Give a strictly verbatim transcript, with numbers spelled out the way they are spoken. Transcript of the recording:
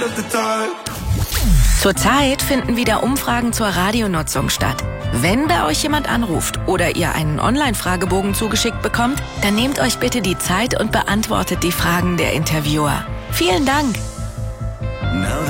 Zurzeit finden wieder Umfragen zur Radionutzung statt. Wenn bei euch jemand anruft oder ihr einen Online-Fragebogen zugeschickt bekommt, dann nehmt euch bitte die Zeit und beantwortet die Fragen der Interviewer. Vielen Dank!